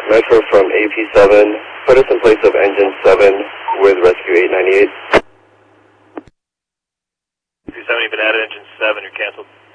Metro from AP7, put us in place of engine 7 with rescue 898. AP7, you've been added engine 7, you're canceled.